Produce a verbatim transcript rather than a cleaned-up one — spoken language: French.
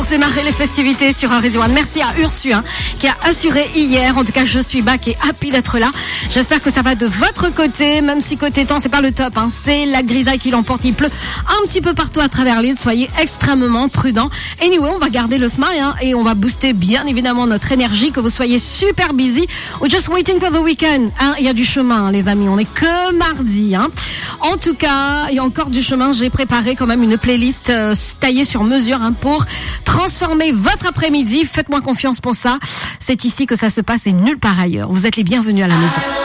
pour démarrer les festivités sur Easy One. Merci à Ursu hein, qui a assuré hier. En tout cas, je suis back et happy d'être là. J'espère que ça va de votre côté, même si côté temps, c'est pas le top. Hein. C'est la grisaille qui l'emporte. Il pleut un petit peu partout à travers l'île. Soyez extrêmement prudents. Anyway, on va garder le smile hein, et on va booster bien évidemment notre énergie. Que vous soyez super busy ou just waiting for the weekend. Hein. Il y a du chemin, hein, les amis. On est que mardi. Hein. En tout cas, il y a encore du chemin. J'ai préparé quand même une playlist euh, taillée sur mesure hein, pour transformer votre après-midi. Faites-moi confiance pour ça. C'est ici que ça se passe et nulle part ailleurs. Vous êtes les bienvenus à la maison.